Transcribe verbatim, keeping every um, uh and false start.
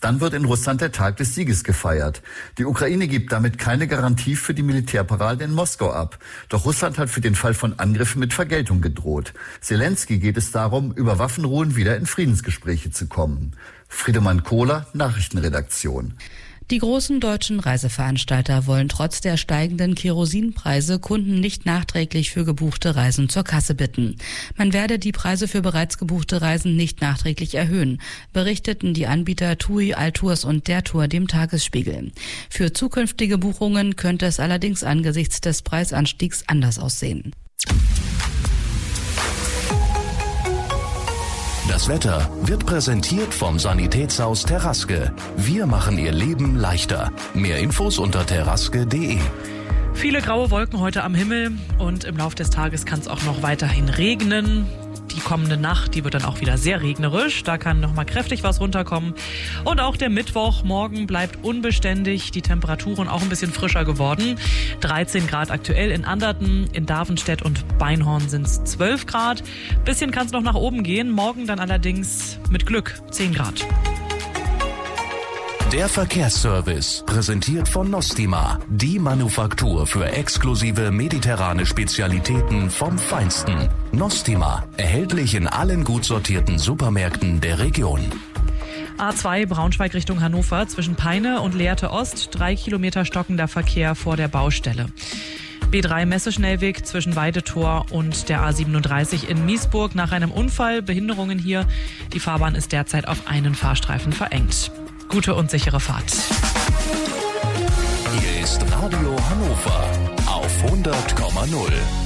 Dann wird in Russland der Tag des Sieges gefeiert. Die Ukraine gibt damit keine Garantie für die Militärparade in Moskau ab. Doch Russland hat für den Fall von Angriffen mit Vergeltung gedroht. Zelensky geht es darum, über Waffenruhen wieder in Friedensgespräche zu kommen. Friedemann Kohler, Nachrichtenredaktion. Die großen deutschen Reiseveranstalter wollen trotz der steigenden Kerosinpreise Kunden nicht nachträglich für gebuchte Reisen zur Kasse bitten. Man werde die Preise für bereits gebuchte Reisen nicht nachträglich erhöhen, berichteten die Anbieter TUI, Altours und der Tour dem Tagesspiegel. Für zukünftige Buchungen könnte es allerdings angesichts des Preisanstiegs anders aussehen. Das Wetter wird präsentiert vom Sanitätshaus Teraske. Wir machen Ihr Leben leichter. Mehr Infos unter teraske punkt de. Viele graue Wolken heute am Himmel und im Laufe des Tages kann es auch noch weiterhin regnen. Die kommende Nacht, die wird dann auch wieder sehr regnerisch. Da kann noch mal kräftig was runterkommen. Und auch der Mittwoch, morgen bleibt unbeständig. Die Temperaturen auch ein bisschen frischer geworden. dreizehn Grad aktuell in Anderten, in Davenstedt und Beinhorn sind es zwölf Grad. Bisschen kann es noch nach oben gehen. Morgen dann allerdings mit Glück zehn Grad. Der Verkehrsservice, präsentiert von Nostima, die Manufaktur für exklusive mediterrane Spezialitäten vom Feinsten. Nostima, erhältlich in allen gut sortierten Supermärkten der Region. A zwei Braunschweig Richtung Hannover zwischen Peine und Lehrte Ost, drei Kilometer stockender Verkehr vor der Baustelle. B drei Messeschnellweg zwischen Weidetor und der A siebenunddreißig in Miesburg nach einem Unfall, Behinderungen hier. Die Fahrbahn ist derzeit auf einen Fahrstreifen verengt. Gute und sichere Fahrt. Hier ist Radio Hannover auf hundert Komma null.